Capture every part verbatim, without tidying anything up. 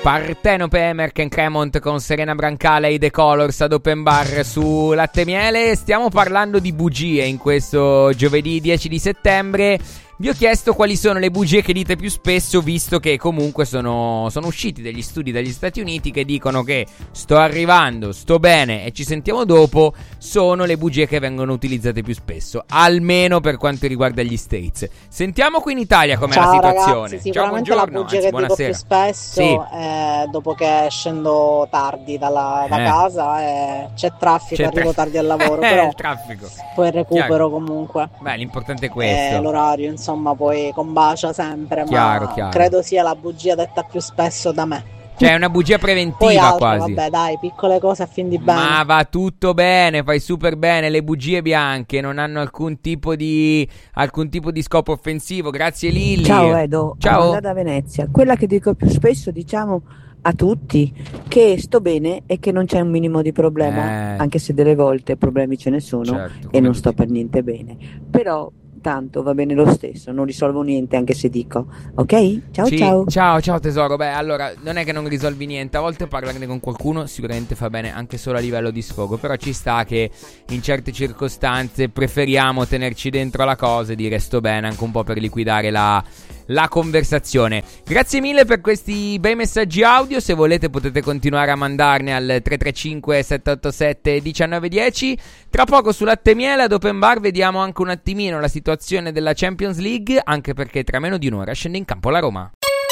Partenope Emerken Cremont con Serena Brancale e The Colors ad Open Bar su Latte Miele. Stiamo parlando di bugie in questo giovedì dieci di settembre. Vi ho chiesto quali sono le bugie che dite più spesso, visto che comunque sono, sono usciti degli studi dagli Stati Uniti che dicono che sto arrivando, sto bene e ci sentiamo dopo sono le bugie che vengono utilizzate più spesso, almeno per quanto riguarda gli States. Sentiamo qui in Italia com'è Ciao, la situazione. Ragazzi, sicuramente Ciao, la bugia anzi, che buonasera. dico più spesso sì. è dopo che scendo tardi dalla, da eh. casa e c'è traffico, c'è arrivo tra... tardi al lavoro, eh, però il traffico. poi recupero Chiaro. comunque. Beh, l'importante è questo. E l'orario, insomma, poi combacia sempre, chiaro, ma chiaro. credo sia la bugia detta più spesso da me. Cioè è una bugia preventiva poi altro, quasi. Vabbè, dai, piccole cose a fin di bene. Ma va tutto bene, fai super bene. Le bugie bianche non hanno alcun tipo di alcun tipo di scopo offensivo. Grazie Lilli. Ciao Edo, ciao Amanda da Venezia. Quella che dico più spesso, diciamo a tutti, che sto bene e che non c'è un minimo di problema, eh. anche se delle volte problemi ce ne sono, certo, e non tutti. sto per niente bene. Però tanto va bene lo stesso, non risolvo niente anche se dico, ok? Ciao sì, ciao. Ciao ciao tesoro. Beh, allora non è che non risolvi niente, a volte parlarne con qualcuno sicuramente fa bene anche solo a livello di sfogo, però ci sta che in certe circostanze preferiamo tenerci dentro la cosa e dire sto bene, anche un po' per liquidare la la conversazione. Grazie mille per questi bei messaggi audio. Se volete potete continuare a mandarne al tre tre cinque sette otto sette uno nove uno zero. Tra poco su Latte Miele ad Open Bar vediamo anche un attimino la situazione della Champions League, anche perché tra meno di un'ora scende in campo la Roma.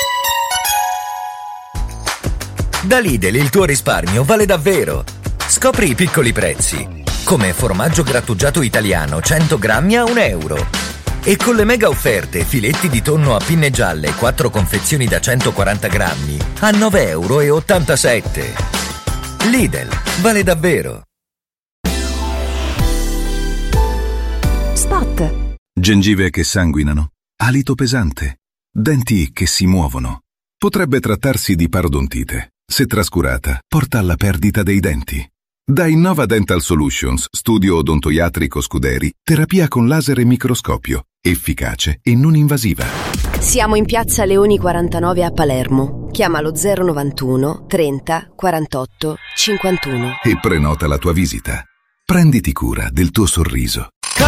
Da Lidl il tuo risparmio vale davvero. Scopri i piccoli prezzi, come formaggio grattugiato italiano cento grammi a un euro. E con le mega offerte filetti di tonno a pinne gialle quattro confezioni da centoquaranta grammi a nove virgola ottantasette euro. Lidl, vale davvero. Spot. Gengive che sanguinano, alito pesante, denti che si muovono. Potrebbe trattarsi di parodontite. Se trascurata, porta alla perdita dei denti. Da Innova Dental Solutions, studio odontoiatrico Scuderi, terapia con laser e microscopio, efficace e non invasiva. Siamo in piazza Leoni quarantanove a Palermo. Chiamalo zero novantuno trenta quarantotto cinquantuno e prenota la tua visita. Prenditi cura del tuo sorriso.